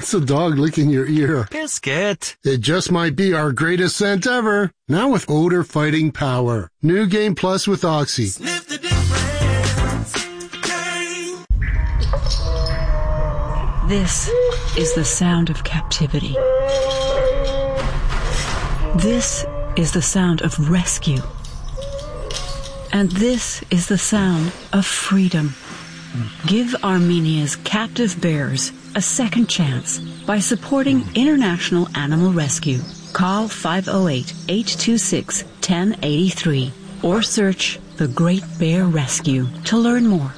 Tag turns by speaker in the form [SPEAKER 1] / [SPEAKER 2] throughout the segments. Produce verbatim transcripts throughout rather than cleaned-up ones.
[SPEAKER 1] That's the dog licking your ear.
[SPEAKER 2] Biscuit.
[SPEAKER 1] It just might be our greatest scent ever. Now with odor-fighting power. New Game Plus with Oxy.
[SPEAKER 3] Sniff the difference. Game.
[SPEAKER 4] This is the sound of captivity. This is the sound of rescue. And this is the sound of freedom. Give Armenia's captive bears a second chance by supporting International Animal Rescue. Call five oh eight, eight two six, one oh eight three or search The Great Bear Rescue to learn more.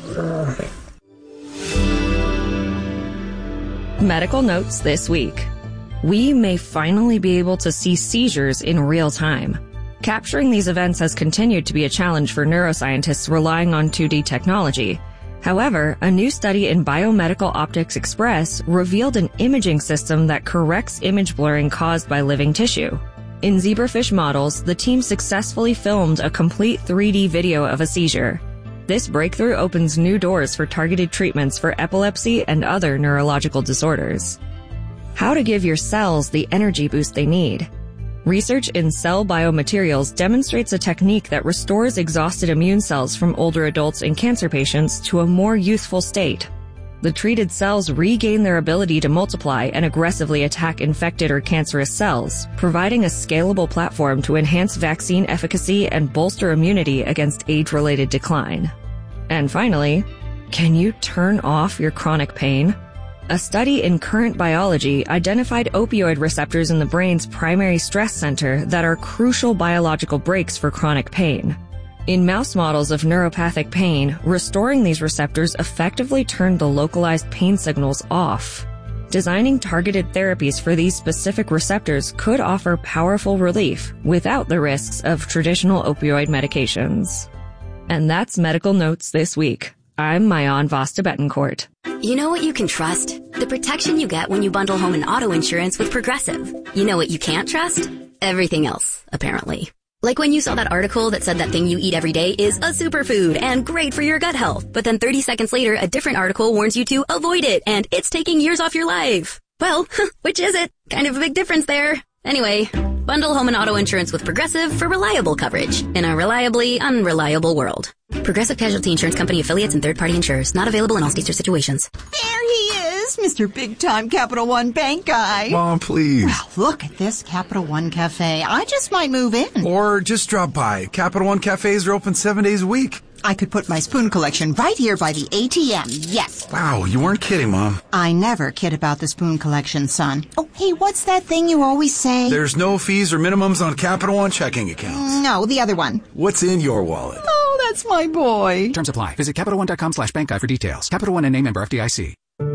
[SPEAKER 5] Medical notes this week. We may finally be able to see seizures in real time. Capturing these events has continued to be a challenge for neuroscientists relying on two D technology. However, a new study in Biomedical Optics Express revealed an imaging system that corrects image blurring caused by living tissue. In zebrafish models, the team successfully filmed a complete three D video of a seizure. This breakthrough opens new doors for targeted treatments for epilepsy and other neurological disorders. How to give your cells the energy boost they need. Research in cell biomaterials demonstrates a technique that restores exhausted immune cells from older adults and cancer patients to a more youthful state. The treated cells regain their ability to multiply and aggressively attack infected or cancerous cells, providing a scalable platform to enhance vaccine efficacy and bolster immunity against age-related decline. And finally, can you turn off your chronic pain? A study in Current Biology identified opioid receptors in the brain's primary stress center that are crucial biological brakes for chronic pain. In mouse models of neuropathic pain, restoring these receptors effectively turned the localized pain signals off. Designing targeted therapies for these specific receptors could offer powerful relief without the risks of traditional opioid medications. And that's Medical Notes this week. I'm Mayan Vasta Betancourt.
[SPEAKER 6] You know what you can trust? The protection you get when you bundle home and auto insurance with Progressive. You know what you can't trust? Everything else, apparently. Like when you saw that article that said that thing you eat every day is a superfood and great for your gut health. But then thirty seconds later, a different article warns you to avoid it and it's taking years off your life. Well, which is it? Kind of a big difference there. Anyway, bundle home and auto insurance with Progressive for reliable coverage in a reliably unreliable world. Progressive Casualty Insurance Company affiliates and third-party insurers. Not available in all states or situations.
[SPEAKER 7] There he is, Mister Big-Time Capital One Bank guy.
[SPEAKER 8] Mom, please.
[SPEAKER 7] Well, look at this Capital One Cafe. I just might move in.
[SPEAKER 8] Or just drop by. Capital One Cafes are open seven days a week.
[SPEAKER 7] I could put my spoon collection right here by the A T M, yes.
[SPEAKER 8] Wow, you weren't kidding, Mom.
[SPEAKER 7] I never kid about the spoon collection, son. Oh, hey, what's that thing you always say?
[SPEAKER 8] There's no fees or minimums on Capital One checking accounts.
[SPEAKER 7] No, the other one.
[SPEAKER 8] What's in your wallet?
[SPEAKER 7] Oh, that's my boy.
[SPEAKER 9] Terms apply. Visit CapitalOne.com slash bank guide for details. Capital One and name member F D I C.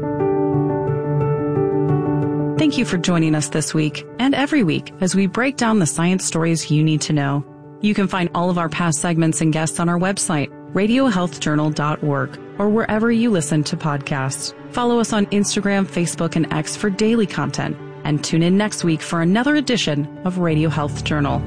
[SPEAKER 10] Thank you for joining us this week and every week as we break down the science stories you need to know. You can find all of our past segments and guests on our website, radio health journal dot org, or wherever you listen to podcasts. Follow us on Instagram, Facebook, and X for daily content, and tune in next week for another edition of Radio Health Journal.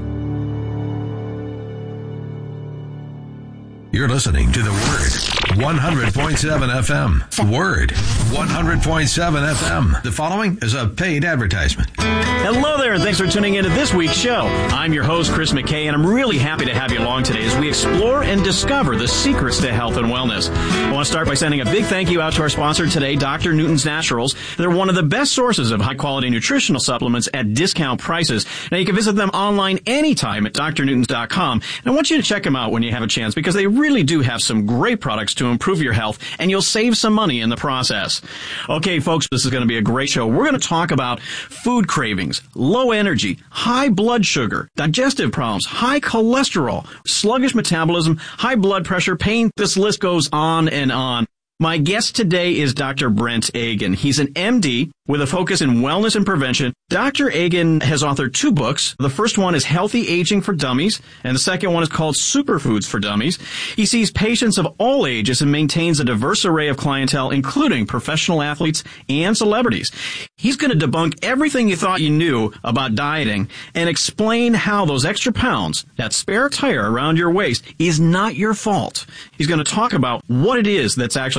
[SPEAKER 11] You're listening to The Word, one hundred point seven F M. Word, one hundred point seven F M. The following is a paid advertisement.
[SPEAKER 12] Hello there, and thanks for tuning into this week's show. I'm your host, Chris McKay, and I'm really happy to have you along today as we explore and discover the secrets to health and wellness. I want to start by sending a big thank you out to our sponsor today, Doctor Newton's Naturals. They're one of the best sources of high-quality nutritional supplements at discount prices. Now, you can visit them online anytime at D R newtons dot com. And I want you to check them out when you have a chance because they really do have some great products to improve your health, and you'll save some money in the process. Okay, folks, this is going to be a great show. We're going to talk about food cravings, low energy, high blood sugar, digestive problems, high cholesterol, sluggish metabolism, high blood pressure, pain. This list goes on and on. My guest today is Doctor Brent Agin. He's an M D with a focus in wellness and prevention. Doctor Agin has authored two books. The first one is Healthy Aging for Dummies, and the second one is called Superfoods for Dummies. He sees patients of all ages and maintains a diverse array of clientele, including professional athletes and celebrities. He's going to debunk everything you thought you knew about dieting and explain how those extra pounds, that spare tire around your waist, is not your fault. He's going to talk about what it is that's actually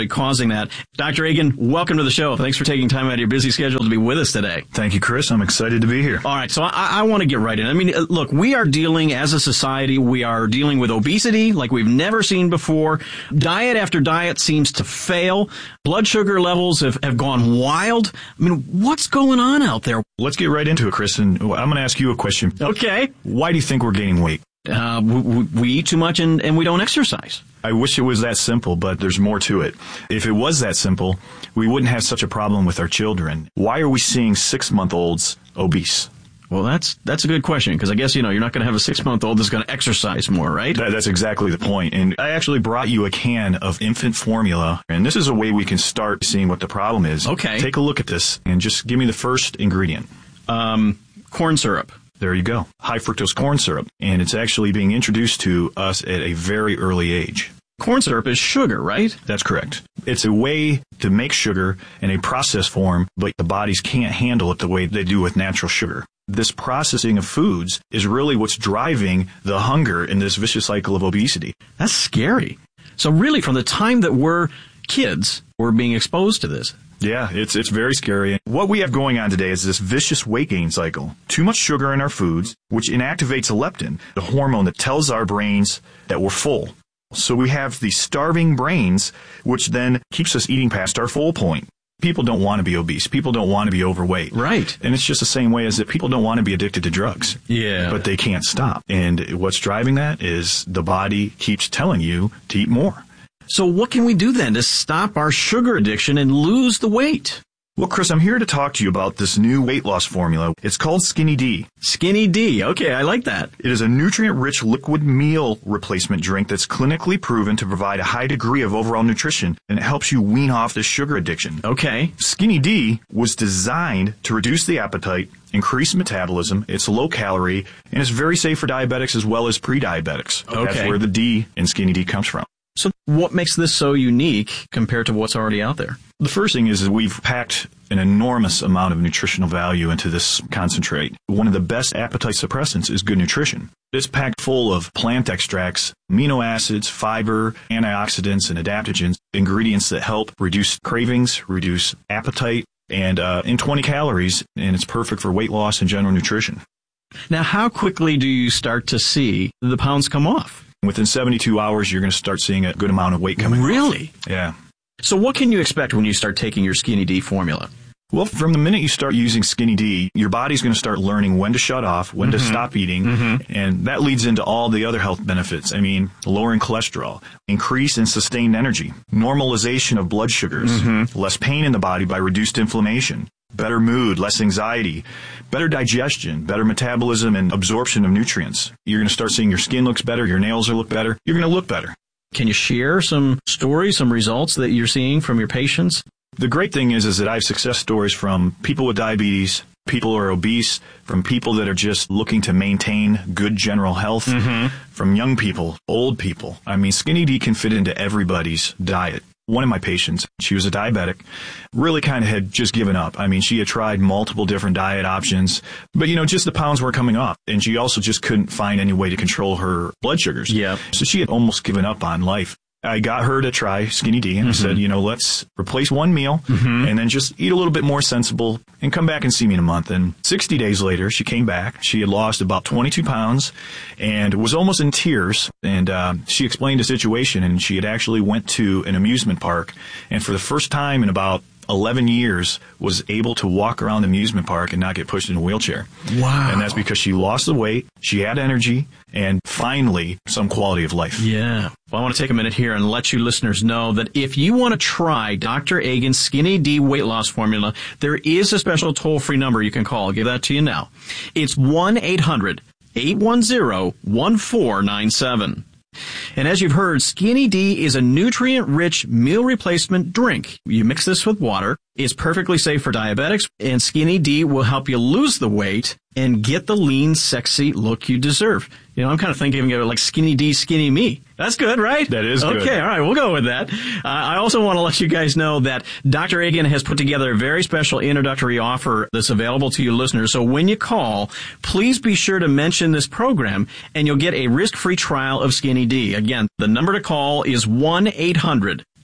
[SPEAKER 12] causing that. Doctor Agan, welcome to the show. Thanks for taking time out of your busy schedule to be with us today.
[SPEAKER 2] Thank you, Chris. I'm excited to be here.
[SPEAKER 12] All right, so I, I want to get right in. I mean, look, we are dealing, as a society, we are dealing with obesity like we've never seen before. Diet after diet seems to fail. Blood sugar levels have, have gone wild. I mean, what's going on out there?
[SPEAKER 2] Let's get right into it, Chris, and I'm going to ask you a question.
[SPEAKER 12] Okay.
[SPEAKER 2] Why do you think we're gaining weight?
[SPEAKER 12] Uh, we, we eat too much and, and we don't exercise.
[SPEAKER 2] I wish it was that simple, but there's more to it. If it was that simple, we wouldn't have such a problem with our children. Why are we seeing six-month-olds obese?
[SPEAKER 12] Well, that's that's a good question, because I guess, you know, you're not going to have a six-month-old that's going to exercise more, right?
[SPEAKER 2] That, that's exactly the point. And I actually brought you a can of infant formula, and this is a way we can start seeing what the problem is.
[SPEAKER 12] Okay.
[SPEAKER 2] Take a look at this, and just give me the first ingredient.
[SPEAKER 12] Um, corn syrup.
[SPEAKER 2] There you go. High fructose corn syrup. And it's actually being introduced to us at a very early age.
[SPEAKER 12] Corn syrup is sugar, right?
[SPEAKER 2] That's correct. It's a way to make sugar in a processed form, but the bodies can't handle it the way they do with natural sugar. This processing of foods is really what's driving the hunger in this vicious cycle of obesity.
[SPEAKER 12] That's scary. So really, from the time that we're kids, we're being exposed to this.
[SPEAKER 2] Yeah, it's it's very scary. What we have going on today is this vicious weight gain cycle. Too much sugar in our foods, which inactivates leptin, the hormone that tells our brains that we're full. So we have these starving brains, which then keeps us eating past our full point. People don't want to be obese. People don't want to be overweight.
[SPEAKER 12] Right.
[SPEAKER 2] And it's just the same way as that people don't want to be addicted to drugs.
[SPEAKER 12] Yeah.
[SPEAKER 2] But they can't stop. And what's driving that is the body keeps telling you to eat more.
[SPEAKER 12] So what can we do then to stop our sugar addiction and lose the weight?
[SPEAKER 2] Well, Chris, I'm here to talk to you about this new weight loss formula. It's called Skinny D.
[SPEAKER 12] Skinny D. Okay, I like that.
[SPEAKER 2] It is a nutrient-rich liquid meal replacement drink that's clinically proven to provide a high degree of overall nutrition, and it helps you wean off the sugar addiction.
[SPEAKER 12] Okay.
[SPEAKER 2] Skinny D was designed to reduce the appetite, increase metabolism, it's low calorie, and it's very safe for diabetics as well as pre-diabetics.
[SPEAKER 12] Okay.
[SPEAKER 2] That's where the D in Skinny D comes from.
[SPEAKER 12] So what makes this so unique compared to what's already out there?
[SPEAKER 2] The first thing is that we've packed an enormous amount of nutritional value into this concentrate. One of the best appetite suppressants is good nutrition. It's packed full of plant extracts, amino acids, fiber, antioxidants, and adaptogens, ingredients that help reduce cravings, reduce appetite, and uh, in twenty calories, and it's perfect for weight loss and general nutrition.
[SPEAKER 12] Now, how quickly do you start to see the pounds come off?
[SPEAKER 2] Within seventy-two hours, you're going to start seeing a good amount of weight coming
[SPEAKER 12] Really?
[SPEAKER 2] off. Yeah.
[SPEAKER 12] So what can you expect when you start taking your Skinny D formula?
[SPEAKER 2] Well, from the minute you start using Skinny D, your body's going to start learning when to shut off, when mm-hmm. to stop eating, mm-hmm. and that leads into all the other health benefits. I mean, lowering cholesterol, increase in sustained energy, normalization of blood sugars, mm-hmm. less pain in the body by reduced inflammation, better mood, less anxiety, better digestion, better metabolism and absorption of nutrients. You're going to start seeing your skin looks better, your nails will look better, you're going to look better.
[SPEAKER 12] Can you share some stories, some results that you're seeing from your patients?
[SPEAKER 2] The great thing is, is that I have success stories from people with diabetes, people who are obese, from people that are just looking to maintain good general health, mm-hmm. from young people, old people. I mean, Skinny D can fit into everybody's diet. One of my patients, she was a diabetic, really kind of had just given up. I mean, she had tried multiple different diet options, but, you know, just the pounds were coming off. And she also just couldn't find any way to control her blood sugars.
[SPEAKER 12] Yeah.
[SPEAKER 2] So she had almost given up on life. I got her to try Skinny D, and mm-hmm. I said, you know, let's replace one meal mm-hmm. and then just eat a little bit more sensible and come back and see me in a month. And sixty days later, she came back. She had lost about twenty-two pounds and was almost in tears. And uh, she explained the situation, and she had actually went to an amusement park. And for the first time in about eleven years, was able to walk around the amusement park and not get pushed in a wheelchair.
[SPEAKER 12] Wow.
[SPEAKER 2] And that's because she lost the weight, she had energy, and finally, some quality of life.
[SPEAKER 12] Yeah. Well, I want to take a minute here and let you listeners know that if you want to try Doctor Agan's Skinny D weight loss formula, there is a special toll-free number you can call. I'll give that to you now. It's one eight hundred eight one zero one four nine seven. And as you've heard, Skinny D is a nutrient-rich meal replacement drink. You mix this with water. It's perfectly safe for diabetics, and Skinny D will help you lose the weight and get the lean, sexy look you deserve. You know, I'm kind of thinking of it like Skinny D, Skinny Me. That's good, right?
[SPEAKER 2] That is good.
[SPEAKER 12] Okay, all right, we'll go with that. Uh, I also want to let you guys know that Doctor Agan has put together a very special introductory offer that's available to you listeners. So when you call, please be sure to mention this program, and you'll get a risk-free trial of Skinny D. Again, the number to call is one eight hundred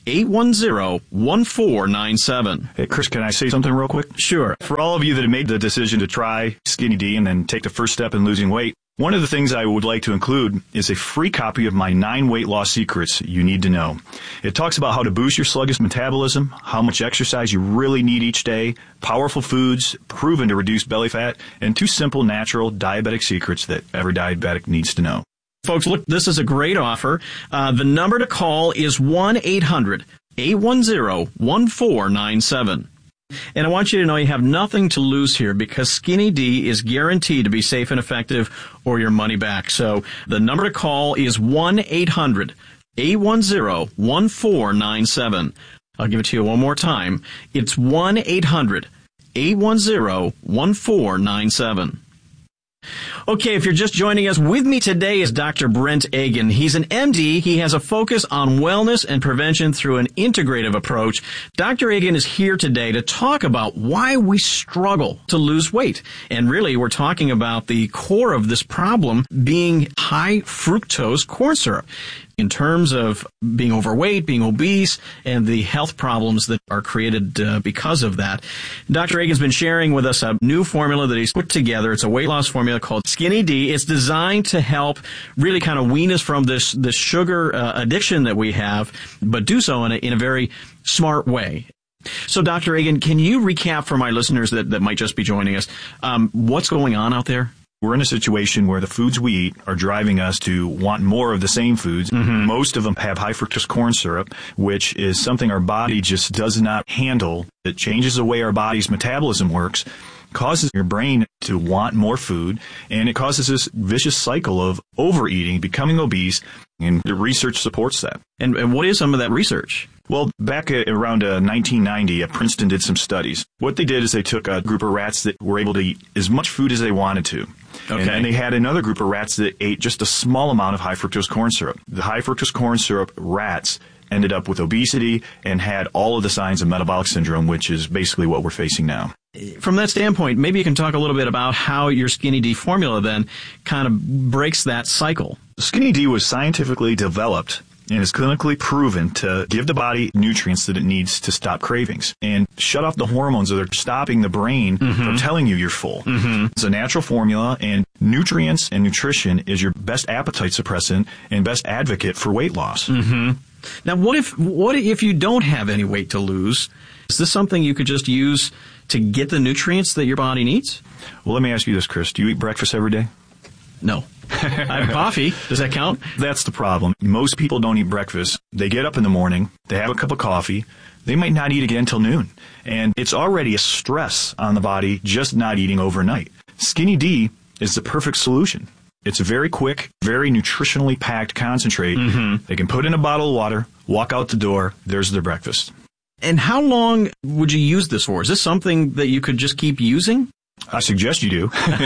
[SPEAKER 12] eight one zero, one four nine seven.
[SPEAKER 2] Hey, Chris, can I say something real quick?
[SPEAKER 12] Sure.
[SPEAKER 2] For all of you that have made the decision to try Skinny D and then take the first step in losing weight, one of the things I would like to include is a free copy of my nine weight loss secrets you need to know. It talks about how to boost your sluggish metabolism, how much exercise you really need each day, powerful foods proven to reduce belly fat, and two simple natural diabetic secrets that every diabetic needs to know.
[SPEAKER 12] Folks, look, this is a great offer. Uh, the number to call is one eight hundred, eight one zero, one four nine seven. And I want you to know you have nothing to lose here because Skinny D is guaranteed to be safe and effective or your money back. So the number to call is one eight hundred, eight one zero, one four nine seven. I'll give it to you one more time. It's one eight hundred, eight one zero, one four nine seven. Okay, if you're just joining us, with me today is Doctor Brent Agan. He's an M D. He has a focus on wellness and prevention through an integrative approach. Doctor Agan is here today to talk about why we struggle to lose weight. And really, we're talking about the core of this problem being high fructose corn syrup. In terms of being overweight, being obese, and the health problems that are created uh, because of that. Doctor Agan's been sharing with us a new formula that he's put together. It's a weight loss formula called Skinny D. It's designed to help really kind of wean us from this, this sugar uh, addiction that we have, but do so in a, in a very smart way. So, Doctor Agan, can you recap for my listeners that, that might just be joining us, um, what's going on out there?
[SPEAKER 2] We're in a situation where the foods we eat are driving us to want more of the same foods. Mm-hmm. Most of them have high fructose corn syrup, which is something our body just does not handle. It changes the way our body's metabolism works, causes your brain to want more food, and it causes this vicious cycle of overeating, becoming obese, and the research supports that.
[SPEAKER 12] And, and what is some of that research?
[SPEAKER 2] Well, back at around uh, nineteen ninety, uh, Princeton did some studies. What they did is they took a group of rats that were able to eat as much food as they wanted to. Okay. And then they had another group of rats that ate just a small amount of high fructose corn syrup. The high fructose corn syrup rats ended up with obesity and had all of the signs of metabolic syndrome, which is basically what we're facing now.
[SPEAKER 12] From that standpoint, maybe you can talk a little bit about how your Skinny D formula then kind of breaks that cycle.
[SPEAKER 2] Skinny D was scientifically developed and is clinically proven to give the body nutrients that it needs to stop cravings and shut off the hormones that are stopping the brain mm-hmm. from telling you you're full. Mm-hmm. It's a natural formula, and nutrients and nutrition is your best appetite suppressant and best advocate for weight loss.
[SPEAKER 12] Mm-hmm. Now, what if what if you don't have any weight to lose? Is this something you could just use to get the nutrients that your body needs?
[SPEAKER 2] Well, let me ask you this, Chris. Do you eat breakfast every day?
[SPEAKER 12] No. I have coffee. Does that count?
[SPEAKER 2] That's the problem. Most people don't eat breakfast. They get up in the morning, they have a cup of coffee, they might not eat again until noon. And it's already a stress on the body just not eating overnight. Skinny D is the perfect solution. It's a very quick, very nutritionally packed concentrate. Mm-hmm. They can put in a bottle of water, walk out the door, there's their breakfast.
[SPEAKER 12] And how long would you use this for? Is this something that you could just keep using?
[SPEAKER 2] I suggest you do.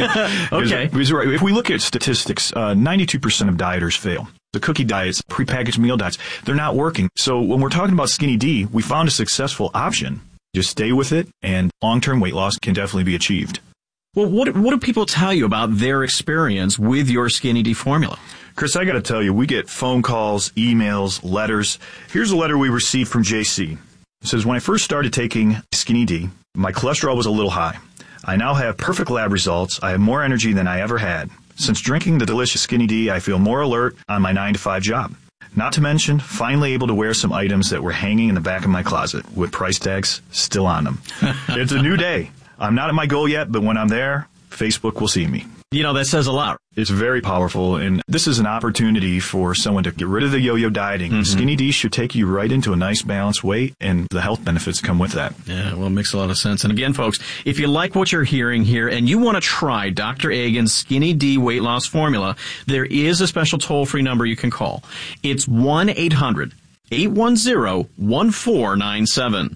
[SPEAKER 12] Okay.
[SPEAKER 2] Because if we look at statistics, uh, ninety-two percent of dieters fail. The cookie diets, prepackaged meal diets, they're not working. So when we're talking about Skinny D, we found a successful option. Just stay with it, and long-term weight loss can definitely be achieved.
[SPEAKER 12] Well, what what do people tell you about their experience with your Skinny D formula?
[SPEAKER 2] Chris, I got to tell you, we get phone calls, emails, letters. Here's a letter we received from J C. It says, when I first started taking Skinny D, my cholesterol was a little high. I now have perfect lab results. I have more energy than I ever had. Since drinking the delicious Skinny D, I feel more alert on my nine to five job. Not to mention, finally able to wear some items that were hanging in the back of my closet with price tags still on them. It's a new day. I'm not at my goal yet, but when I'm there, Facebook will see me.
[SPEAKER 12] You know, that says a lot.
[SPEAKER 2] It's very powerful, and this is an opportunity for someone to get rid of the yo-yo dieting. Mm-hmm. Skinny D should take you right into a nice balanced weight, and the health benefits come with that.
[SPEAKER 12] Yeah, well, it makes a lot of sense. And again, folks, if you like what you're hearing here and you want to try Doctor Agan's Skinny D weight loss formula, there is a special toll-free number you can call. It's one eight hundred, eight one zero, one four nine seven.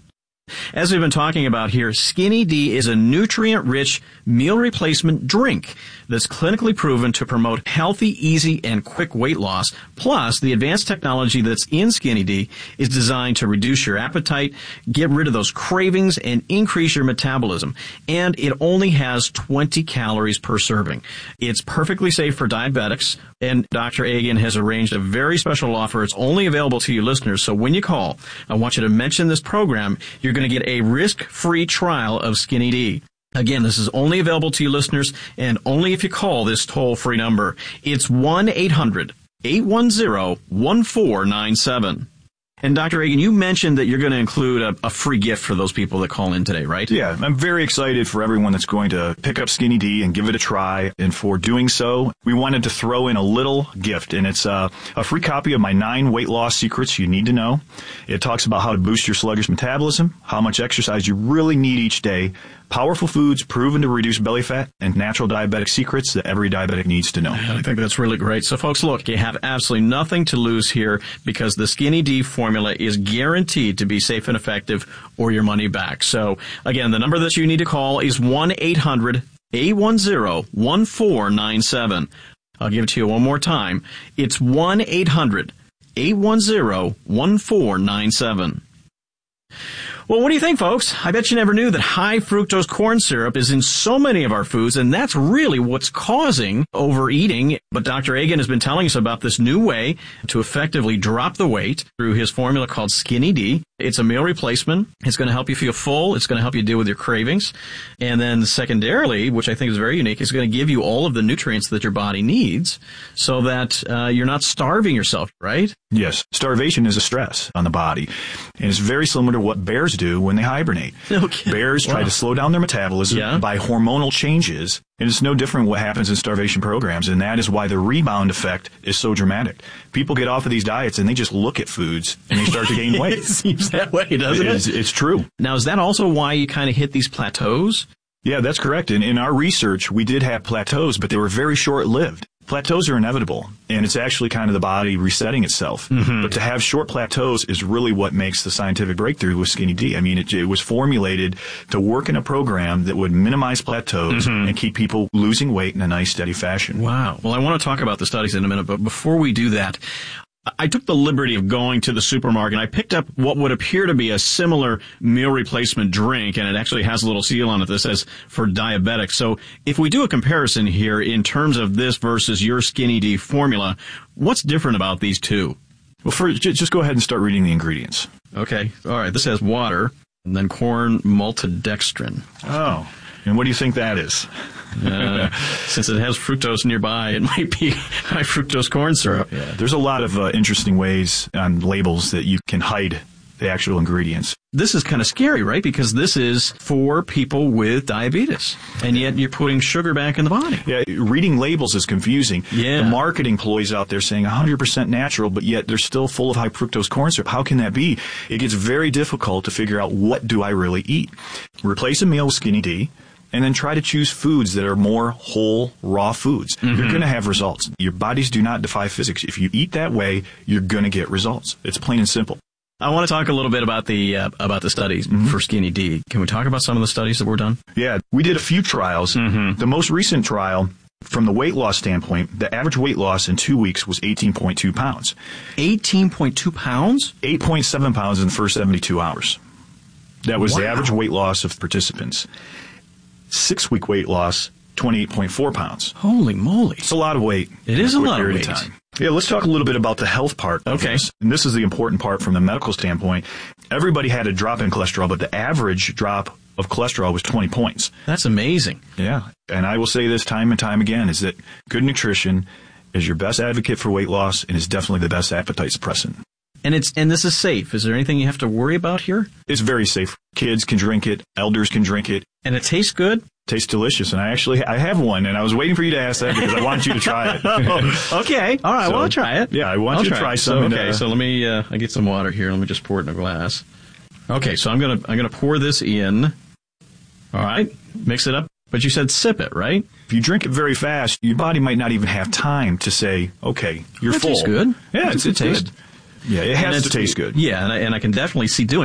[SPEAKER 12] As we've been talking about here, Skinny D is a nutrient-rich meal replacement drink that's clinically proven to promote healthy, easy, and quick weight loss. Plus, the advanced technology that's in Skinny D is designed to reduce your appetite, get rid of those cravings, and increase your metabolism. And it only has twenty calories per serving. It's perfectly safe for diabetics, and Doctor Agan has arranged a very special offer. It's only available to you listeners, so when you call, I want you to mention this program. You're going to get a risk-free trial of Skinny D. Again, this is only available to you listeners, and only if you call this toll-free number. It's one eight hundred eight one zero one four nine seven. And Doctor Agan, you mentioned that you're going to include a, a free gift for those people that call in today, right?
[SPEAKER 2] Yeah, I'm very excited for everyone that's going to pick up Skinny D and give it a try. And for doing so, we wanted to throw in a little gift, and it's a, a free copy of my nine weight loss secrets you need to know. It talks about how to boost your sluggish metabolism, how much exercise you really need each day, powerful foods proven to reduce belly fat, and natural diabetic secrets that every diabetic needs to know.
[SPEAKER 12] I think that's really great. So, folks, look, you have absolutely nothing to lose here because the Skinny D formula is guaranteed to be safe and effective or your money back. So, again, the number that you need to call is one eight hundred eight one zero one four nine seven. I'll give it to you one more time. It's one eight hundred eight one zero one four nine seven. Well, what do you think, folks? I bet you never knew that high fructose corn syrup is in so many of our foods, and that's really what's causing overeating. But Doctor Agan has been telling us about this new way to effectively drop the weight through his formula called Skinny D. It's a meal replacement. It's going to help you feel full. It's going to help you deal with your cravings. And then secondarily, which I think is very unique, is going to give you all of the nutrients that your body needs so that uh, you're not starving yourself, right?
[SPEAKER 2] Yes. Starvation is a stress on the body. And it's very similar to what bears do when they hibernate.
[SPEAKER 12] Okay.
[SPEAKER 2] Bears try
[SPEAKER 12] wow.
[SPEAKER 2] to slow down their metabolism
[SPEAKER 12] yeah.
[SPEAKER 2] by hormonal changes. And it's no different what happens in starvation programs, and that is why the rebound effect is so dramatic. People get off of these diets and they just look at foods and they start to gain weight.
[SPEAKER 12] It seems that way, doesn't it?
[SPEAKER 2] It's, it's true.
[SPEAKER 12] Now, is that also why you kind of hit these plateaus?
[SPEAKER 2] Yeah, that's correct. And in our research, we did have plateaus, but they were very short-lived. Plateaus are inevitable, and it's actually kind of the body resetting itself. Mm-hmm. But to have short plateaus is really what makes the scientific breakthrough with Skinny D. I mean, it, it was formulated to work in a program that would minimize plateaus mm-hmm. and keep people losing weight in a nice, steady fashion.
[SPEAKER 12] Wow. Well, I want to talk about the studies in a minute, but before we do that, I took the liberty of going to the supermarket. I picked up what would appear to be a similar meal replacement drink, and it actually has a little seal on it that says for diabetics. So if we do a comparison here in terms of this versus your Skinny D formula, what's different about these two?
[SPEAKER 2] Well, first, just go ahead and start reading the ingredients.
[SPEAKER 12] Okay. All right. This has water and then corn maltodextrin.
[SPEAKER 2] Oh. And what do you think that is?
[SPEAKER 12] uh, since it has fructose nearby, it might be high fructose corn syrup.
[SPEAKER 2] Yeah, there's a lot of uh, interesting ways on labels that you can hide the actual ingredients.
[SPEAKER 12] This is kind of scary, right? Because this is for people with diabetes, and yet you're putting sugar back in the body.
[SPEAKER 2] Yeah, reading labels is confusing.
[SPEAKER 12] Yeah.
[SPEAKER 2] The marketing ploys out there saying one hundred percent natural, but yet they're still full of high fructose corn syrup. How can that be? It gets very difficult to figure out what do I really eat. Replace a meal with Skinny D, and then try to choose foods that are more whole, raw foods. Mm-hmm. You're going to have results. Your bodies do not defy physics. If you eat that way, you're going to get results. It's plain and simple.
[SPEAKER 12] I want to talk a little bit about the uh, about the studies mm-hmm. for Skinny D. Can we talk about some of the studies that were done?
[SPEAKER 2] Yeah, we did a few trials. Mm-hmm. The most recent trial, from the weight loss standpoint, the average weight loss in two weeks was eighteen point two pounds.
[SPEAKER 12] eighteen point two pounds?
[SPEAKER 2] eight point seven pounds in the first seventy-two hours. That was
[SPEAKER 12] wow.
[SPEAKER 2] the average weight loss of participants. Six-week weight loss, twenty-eight point four pounds.
[SPEAKER 12] Holy moly.
[SPEAKER 2] It's a lot of weight.
[SPEAKER 12] It is a lot of weight.
[SPEAKER 2] Time. Yeah, let's talk a little bit about the health part of
[SPEAKER 12] okay.
[SPEAKER 2] this. And this is the important part from the medical standpoint. Everybody had a drop in cholesterol, but the average drop of cholesterol was twenty points.
[SPEAKER 12] That's amazing.
[SPEAKER 2] Yeah. And I will say this time and time again, is that good nutrition is your best advocate for weight loss and is definitely the best appetite suppressant.
[SPEAKER 12] And it's and this is safe. Is there anything you have to worry about here?
[SPEAKER 2] It's very safe. Kids can drink it. Elders can drink it.
[SPEAKER 12] And it tastes good?
[SPEAKER 2] Tastes delicious. And I actually, I have one, and I was waiting for you to ask that because I want you to try it.
[SPEAKER 12] oh, okay. All right. So, well, I'll try it.
[SPEAKER 2] Yeah, I want
[SPEAKER 12] I'll
[SPEAKER 2] you to
[SPEAKER 12] try,
[SPEAKER 2] try
[SPEAKER 12] it.
[SPEAKER 2] some.
[SPEAKER 12] So, okay.
[SPEAKER 2] Uh,
[SPEAKER 12] so let me, uh, I get some water here. Let me just pour it in a glass. Okay. So I'm going to, I'm going to pour this in. All right. Mix it up. But you said sip it, right?
[SPEAKER 2] If you drink it very fast, your body might not even have time to say, okay, you're
[SPEAKER 12] that
[SPEAKER 2] full.
[SPEAKER 12] Tastes good.
[SPEAKER 2] Yeah,
[SPEAKER 12] it's,
[SPEAKER 2] it's, it's
[SPEAKER 12] taste.
[SPEAKER 2] good. Yeah, it has to taste good.
[SPEAKER 12] Yeah, and I, and I can definitely see doing this.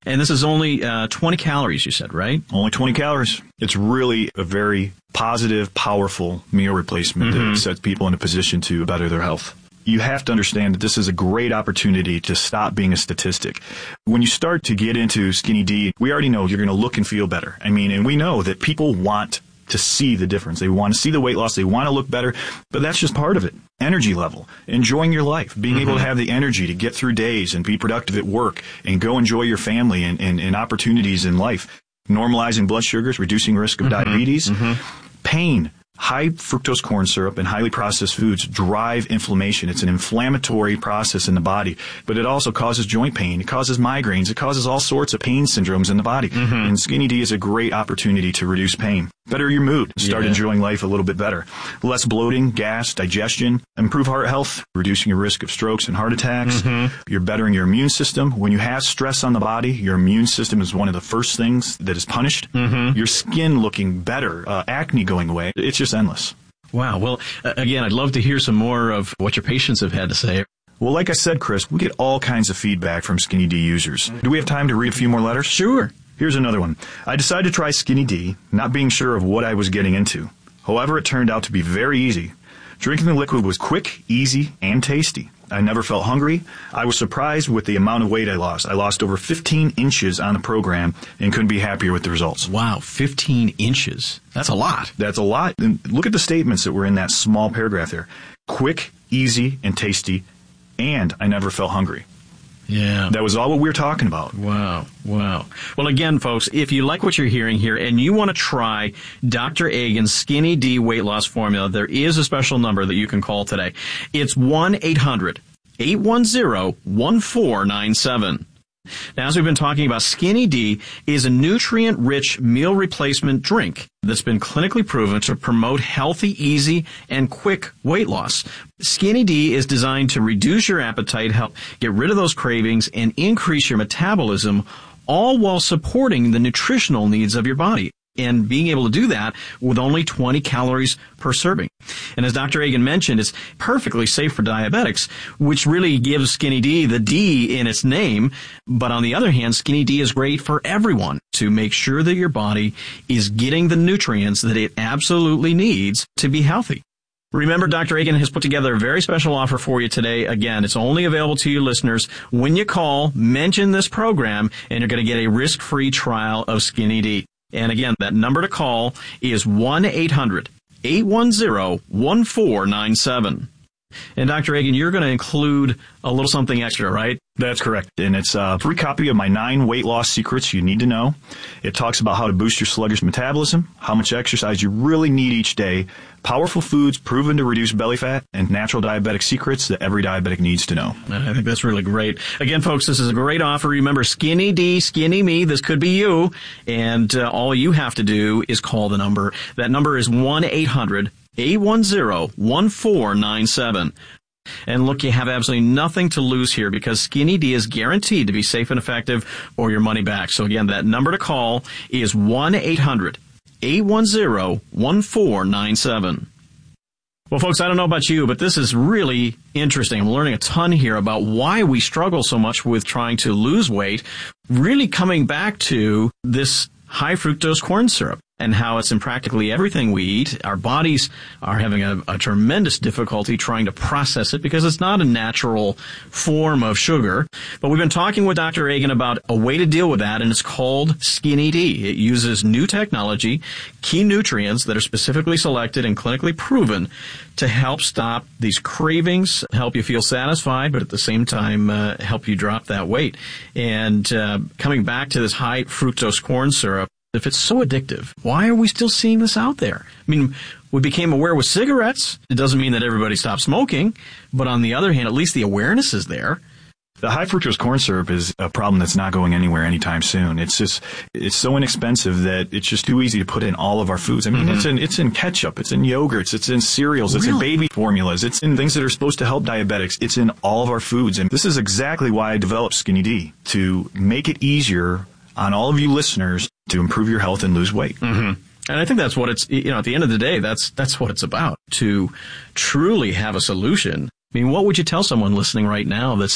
[SPEAKER 12] And this is only uh, twenty calories, you said, right?
[SPEAKER 2] Only twenty calories. It's really a very positive, powerful meal replacement mm-hmm. that sets people in a position to better their health. You have to understand that this is a great opportunity to stop being a statistic. When you start to get into Skinny D, we already know you're going to look and feel better. I mean, and we know that people want to see the difference. They want to see the weight loss. They want to look better, but that's just part of it. Energy level, enjoying your life, being mm-hmm. able to have the energy to get through days and be productive at work and go enjoy your family and, and, and opportunities in life. Normalizing blood sugars, reducing risk of mm-hmm. diabetes, mm-hmm. pain. High fructose corn syrup and highly processed foods drive inflammation. It's an inflammatory process in the body, but it also causes joint pain. It causes migraines. It causes all sorts of pain syndromes in the body. Mm-hmm. And Skinny D is a great opportunity to reduce pain. Better your mood. Start yeah. enjoying life a little bit better. Less bloating, gas, digestion. Improve heart health, reducing your risk of strokes and heart attacks. Mm-hmm. You're bettering your immune system. When you have stress on the body, your immune system is one of the first things that is punished. Mm-hmm. Your skin looking better, uh, acne going away. It's just endless.
[SPEAKER 12] Wow. Well, uh, again, I'd love to hear some more of what your patients have had to say.
[SPEAKER 2] Well, like I said, Chris, we get all kinds of feedback from Skinny D users. Do we have time to read a few more letters?
[SPEAKER 12] Sure.
[SPEAKER 2] Here's another one. I decided to try Skinny D, not being sure of what I was getting into. However, it turned out to be very easy. Drinking the liquid was quick, easy, and tasty. I never felt hungry. I was surprised with the amount of weight I lost. I lost over fifteen inches on the program and couldn't be happier with the results.
[SPEAKER 12] Wow, fifteen inches. That's a lot.
[SPEAKER 2] That's a lot. And look at the statements that were in that small paragraph there. Quick, easy, and tasty, and I never felt hungry.
[SPEAKER 12] Yeah.
[SPEAKER 2] That was all what we were talking about.
[SPEAKER 12] Wow. Wow. Well, again, folks, if you like what you're hearing here and you want to try Doctor Agan's Skinny D weight loss formula, there is a special number that you can call today. It's one eight hundred eight one zero one four nine seven. Now, as we've been talking about, Skinny D is a nutrient-rich meal replacement drink that's been clinically proven to promote healthy, easy, and quick weight loss. Skinny D is designed to reduce your appetite, help get rid of those cravings, and increase your metabolism, all while supporting the nutritional needs of your body. And being able to do that with only twenty calories per serving. And as Doctor Agan mentioned, it's perfectly safe for diabetics, which really gives Skinny D the D in its name. But on the other hand, Skinny D is great for everyone to make sure that your body is getting the nutrients that it absolutely needs to be healthy. Remember, Doctor Agan has put together a very special offer for you today. Again, it's only available to you listeners. When you call, mention this program, and you're going to get a risk-free trial of Skinny D. And again, that number to call is one eight hundred eight one zero one four nine seven. And Doctor Agan, you're going to include a little something extra, right?
[SPEAKER 2] That's correct. And it's a free copy of my nine weight loss secrets you need to know. It talks about how to boost your sluggish metabolism, how much exercise you really need each day, powerful foods proven to reduce belly fat, and natural diabetic secrets that every diabetic needs to know.
[SPEAKER 12] I think that's really great. Again, folks, this is a great offer. Remember, Skinny D, Skinny Me, this could be you. And uh, all you have to do is call the number. That number is one eight hundred eight one zero one four nine seven. And look, you have absolutely nothing to lose here because Skinny D is guaranteed to be safe and effective or your money back. So again, that number to call is one eight hundred eight one zero one four nine seven. Well, folks, I don't know about you, but this is really interesting. I'm learning a ton here about why we struggle so much with trying to lose weight, really coming back to this high fructose corn syrup and how it's in practically everything we eat. Our bodies are having a, a tremendous difficulty trying to process it because it's not a natural form of sugar. But we've been talking with Doctor Agan about a way to deal with that, and it's called Skinny D. It uses new technology, key nutrients that are specifically selected and clinically proven to help stop these cravings, help you feel satisfied, but at the same time uh, help you drop that weight. And uh, coming back to this high fructose corn syrup, if it's so addictive, why are we still seeing this out there? I mean, we became aware with cigarettes. It doesn't mean that everybody stopped smoking, but on the other hand, at least the awareness is there.
[SPEAKER 2] The high fructose corn syrup is a problem that's not going anywhere anytime soon. It's just, it's so inexpensive that it's just too easy to put in all of our foods. I mean, mm-hmm. it's in, it's in ketchup, it's in yogurts, it's in cereals, it's really? in baby formulas, it's in things that are supposed to help diabetics. It's in all of our foods. And this is exactly why I developed Skinny D, to make it easier on all of you listeners to improve your health and lose weight.
[SPEAKER 12] Mm-hmm. And I think that's what it's, you know, at the end of the day, that's, that's what it's about, to truly have a solution. I mean, what would you tell someone listening right now that's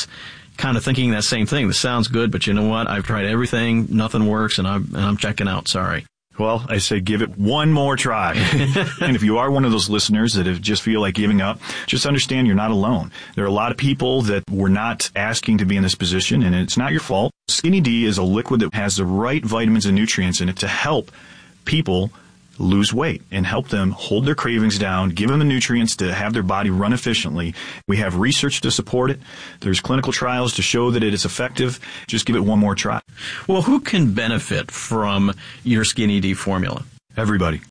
[SPEAKER 12] kind of thinking that same thing. This sounds good, but you know what? I've tried everything, nothing works, and I'm, and I'm checking out. Sorry.
[SPEAKER 2] Well, I say give it one more try. And if you are one of those listeners that have just feel like giving up, just understand you're not alone. There are a lot of people that were not asking to be in this position, and it's not your fault. Skinny D is a liquid that has the right vitamins and nutrients in it to help people lose weight and help them hold their cravings down, give them the nutrients to have their body run efficiently. We have research to support it. There's clinical trials to show that it is effective. Just give it one more try.
[SPEAKER 12] Well, who can benefit from your Skinny D formula?
[SPEAKER 2] Everybody.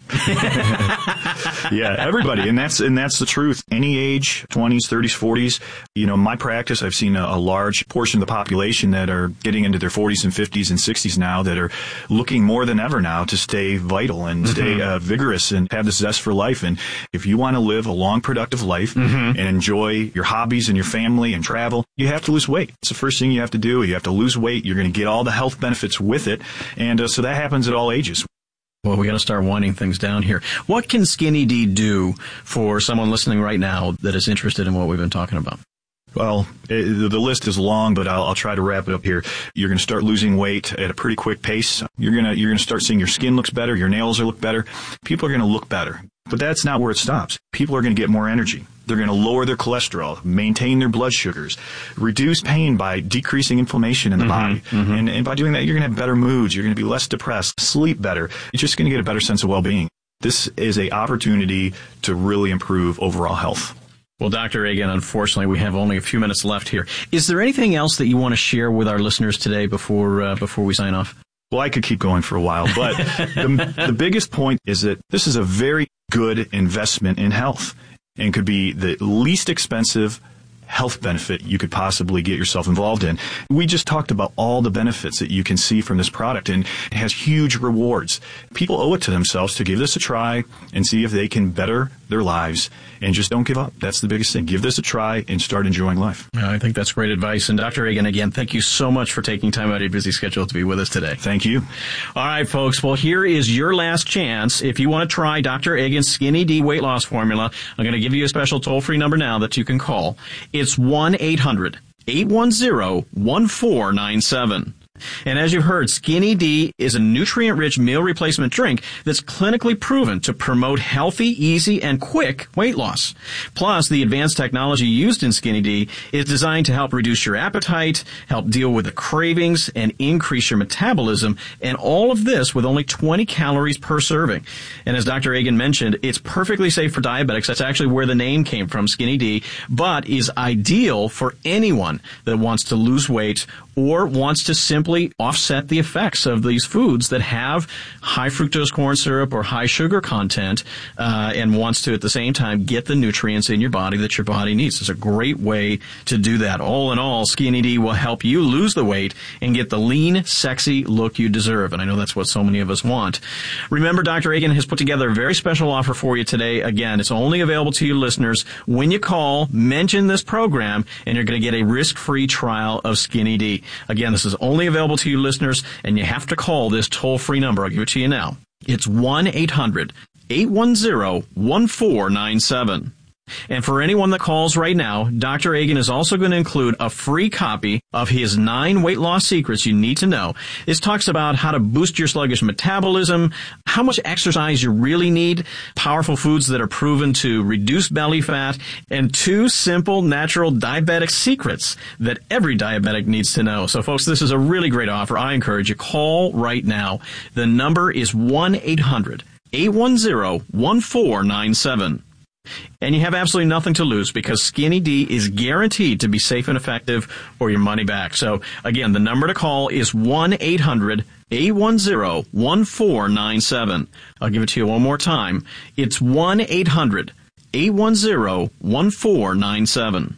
[SPEAKER 2] Yeah, everybody. And that's, and that's the truth. Any age, twenties, thirties, forties. You know, my practice, I've seen a, a large portion of the population that are getting into their forties and fifties and sixties now that are looking more than ever now to stay vital and mm-hmm. stay uh, vigorous and have the zest for life. And if you want to live a long, productive life mm-hmm. and enjoy your hobbies and your family and travel, you have to lose weight. It's the first thing you have to do. You have to lose weight. You're going to get all the health benefits with it. And uh, so that happens at all ages.
[SPEAKER 12] Well, we got to start winding things down here. What can Skinny D do for someone listening right now that is interested in what we've been talking about?
[SPEAKER 2] Well, it, the list is long, but I'll, I'll try to wrap it up here. You're going to start losing weight at a pretty quick pace. You're going to you're going to start seeing your skin looks better, your nails are look better. People are going to look better. But that's not where it stops. People are going to get more energy. They're going to lower their cholesterol, maintain their blood sugars, reduce pain by decreasing inflammation in the mm-hmm, body. Mm-hmm. And, and by doing that, you're going to have better moods. You're going to be less depressed, sleep better. You're just going to get a better sense of well-being. This is an opportunity to really improve overall health.
[SPEAKER 12] Well, Doctor Agan, unfortunately, we have only a few minutes left here. Is there anything else that you want to share with our listeners today before uh, before we sign off?
[SPEAKER 2] Well, I could keep going for a while, but the, the biggest point is that this is a very good investment in health and could be the least expensive health benefit you could possibly get yourself involved in. We just talked about all the benefits that you can see from this product, and it has huge rewards. People owe it to themselves to give this a try and see if they can better their lives, and just don't give up. That's the biggest thing. Give this a try and start enjoying life.
[SPEAKER 12] I think that's great advice. And Doctor Agan, again, thank you so much for taking time out of your busy schedule to be with us today.
[SPEAKER 2] Thank you.
[SPEAKER 12] All right, folks. Well, here is your last chance. If you want to try Doctor Agan's Skinny D weight loss formula, I'm going to give you a special toll-free number now that you can call. It's one eight hundred eight one zero one four nine seven. And as you heard, Skinny D is a nutrient-rich meal replacement drink that's clinically proven to promote healthy, easy, and quick weight loss. Plus, the advanced technology used in Skinny D is designed to help reduce your appetite, help deal with the cravings, and increase your metabolism, and all of this with only twenty calories per serving. And as Doctor Agan mentioned, it's perfectly safe for diabetics. That's actually where the name came from, Skinny D, but is ideal for anyone that wants to lose weight or wants to simply offset the effects of these foods that have high fructose corn syrup or high sugar content, uh, and wants to at the same time get the nutrients in your body that your body needs. It's a great way to do that. All in all, Skinny D will help you lose the weight and get the lean, sexy look you deserve. And I know that's what so many of us want. Remember, Doctor Agan has put together a very special offer for you today. Again, it's only available to you listeners. When you call, mention this program, and you're going to get a risk-free trial of Skinny D. Again, this is only available to you listeners, and you have to call this toll-free number. I'll give it to you now. It's one eight hundred eight one zero one four nine seven. And for anyone that calls right now, Doctor Agan is also going to include a free copy of his nine weight loss secrets you need to know. This talks about how to boost your sluggish metabolism, how much exercise you really need, powerful foods that are proven to reduce belly fat, and two simple, natural diabetic secrets that every diabetic needs to know. So, folks, this is a really great offer. I encourage you, call right now. The number is one eight hundred eight one zero one four nine seven. And you have absolutely nothing to lose because Skinny D is guaranteed to be safe and effective or your money back. So, again, the number to call is one eight hundred eight one zero one four nine seven. I'll give it to you one more time. It's one eight hundred eight one zero one four nine seven.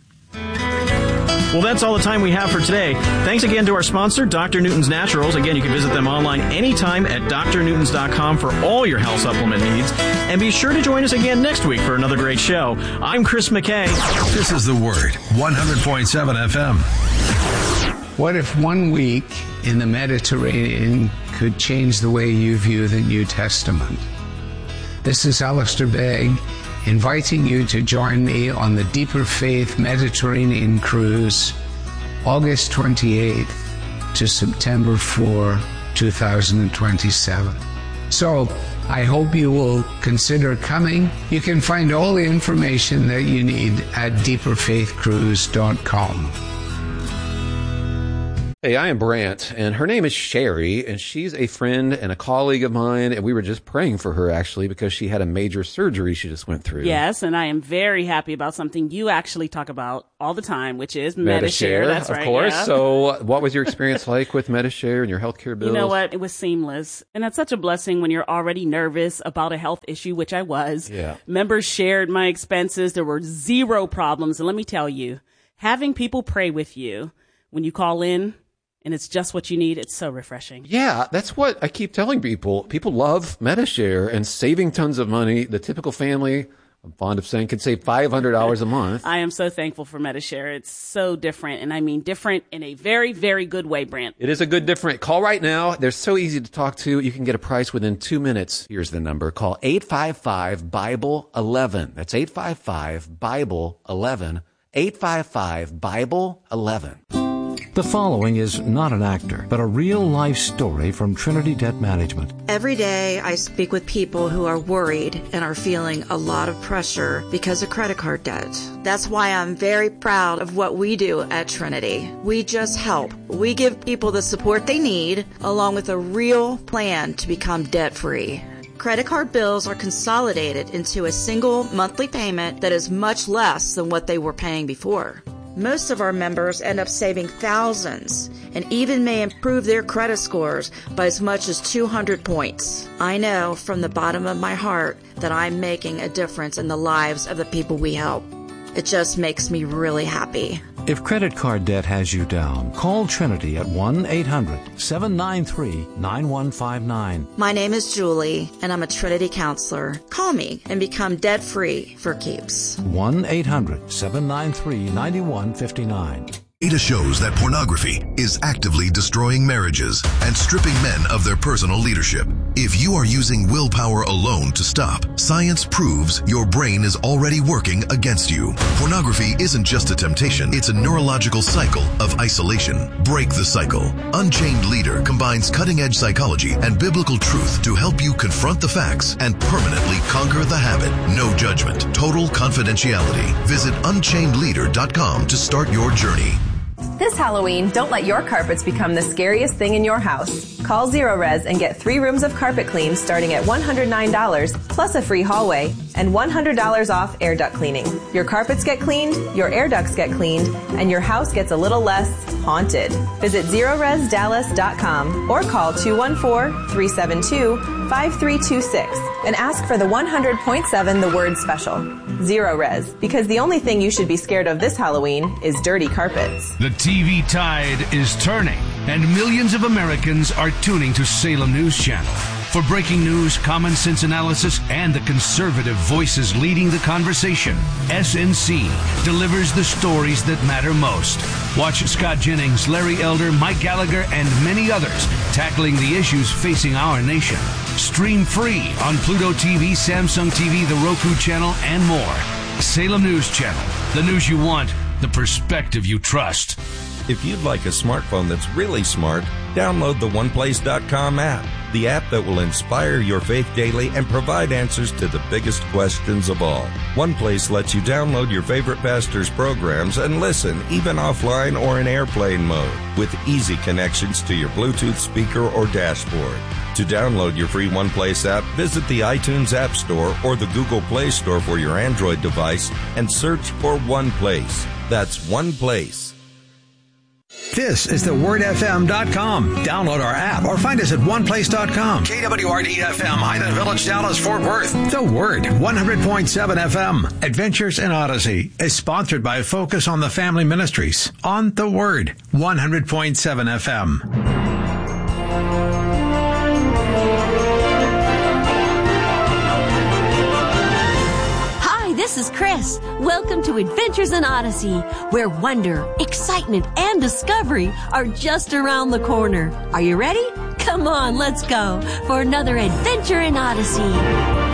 [SPEAKER 12] Well, that's all the time we have for today. Thanks again to our sponsor, Doctor Newton's Naturals. Again, you can visit them online anytime at d r newtons dot com for all your health supplement needs. And be sure to join us again next week for another great show. I'm Chris McKay.
[SPEAKER 11] This is The Word, one hundred point seven F M.
[SPEAKER 13] What if one week in the Mediterranean could change the way you view the New Testament? This is Alistair Begg, inviting you to join me on the Deeper Faith Mediterranean cruise August twenty-eighth to September fourth, two thousand twenty-seven. So I hope you will consider coming. You can find all the information that you need at deeper faith cruise dot com.
[SPEAKER 14] Hey, I am Brant, and her name is Sherry, and she's a friend and a colleague of mine, and we were just praying for her, actually, because she had a major surgery she just went through.
[SPEAKER 15] Yes, and I am very happy about something you actually talk about all the time, which is
[SPEAKER 14] Medi-Share.
[SPEAKER 15] Medi-Share. That's
[SPEAKER 14] of
[SPEAKER 15] right,
[SPEAKER 14] course.
[SPEAKER 15] yeah.
[SPEAKER 14] So what was your experience like with Medi-Share and your healthcare bills?
[SPEAKER 15] You know what? It was seamless. And that's such a blessing when you're already nervous about a health issue, which I was.
[SPEAKER 14] Yeah.
[SPEAKER 15] Members shared my expenses. There were zero problems. And let me tell you, having people pray with you when you call in, and it's just what you need, it's so refreshing.
[SPEAKER 14] Yeah, that's what I keep telling people. People love Medi-Share and saving tons of money. The typical family, I'm fond of saying, could save five hundred dollars a month.
[SPEAKER 15] I am so thankful for Medi-Share. It's so different, and I mean different in a very, very good way, Brant.
[SPEAKER 14] It is a good different. Call right now. They're so easy to talk to. You can get a price within two minutes. Here's the number. Call eight five five, Bible eleven. That's eight five five, Bible eleven. eight five five, Bible eleven.
[SPEAKER 16] The following is not an actor, but a real-life story from Trinity Debt Management.
[SPEAKER 17] Every day I speak with people who are worried and are feeling a lot of pressure because of credit card debt. That's why I'm very proud of what we do at Trinity. We just help. We give people the support they need, along with a real plan to become debt-free. Credit card bills are consolidated into a single monthly payment that is much less than what they were paying before. Most of our members end up saving thousands and even may improve their credit scores by as much as two hundred points. I know from the bottom of my heart that I'm making a difference in the lives of the people we help. It just makes me really happy.
[SPEAKER 16] If credit card debt has you down, call Trinity at one eight hundred, seven nine three, nine one five nine.
[SPEAKER 17] My name is Julie, and I'm a Trinity counselor. Call me and become debt-free for keeps.
[SPEAKER 16] one eight hundred, seven nine three, nine one five nine.
[SPEAKER 18] Data shows that pornography is actively destroying marriages and stripping men of their personal leadership. If you are using willpower alone to stop, science proves your brain is already working against you. Pornography isn't just a temptation, it's a neurological cycle of isolation. Break the cycle. Unchained Leader combines cutting-edge psychology and biblical truth to help you confront the facts and permanently conquer the habit. No judgment, total confidentiality. Visit unchained leader dot com to start your journey.
[SPEAKER 19] This Halloween, don't let your carpets become the scariest thing in your house. Call Zero Res and get three rooms of carpet clean starting at one hundred nine dollars plus a free hallway and one hundred dollars off air duct cleaning. Your carpets get cleaned, your air ducts get cleaned, and your house gets a little less haunted. Visit zero res dallas dot com or call two one four, three seven two, five three two six and ask for the one hundred point seven The Word Special. Zero Res, because the only thing you should be scared of this Halloween is dirty carpets.
[SPEAKER 20] The T V tide is turning, and millions of Americans are tuning to Salem News Channel. For breaking news, common sense analysis, and the conservative voices leading the conversation, S N C delivers the stories that matter most. Watch Scott Jennings, Larry Elder, Mike Gallagher, and many others tackling the issues facing our nation. Stream free on Pluto T V, Samsung T V, the Roku channel, and more. Salem News Channel. The news you want, the perspective you trust.
[SPEAKER 21] If you'd like a smartphone that's really smart, download the one place dot com app, the app that will inspire your faith daily and provide answers to the biggest questions of all. OnePlace lets you download your favorite pastor's programs and listen even offline or in airplane mode with easy connections to your Bluetooth speaker or dashboard. To download your free OnePlace app, visit the iTunes App Store or the Google Play Store for your Android device and search for OnePlace. That's OnePlace.
[SPEAKER 11] This is the word f m dot com. Download our app or find us at one place dot com. K W R D F M, Highland Village, Dallas, Fort Worth. The Word, one hundred point seven F M. Adventures in Odyssey is sponsored by Focus on the Family Ministries on The Word, one hundred point seven F M.
[SPEAKER 22] This is Chris. Welcome to Adventures in Odyssey, where wonder, excitement, and discovery are just around the corner. Are you ready? Come on, let's go for another Adventure in Odyssey.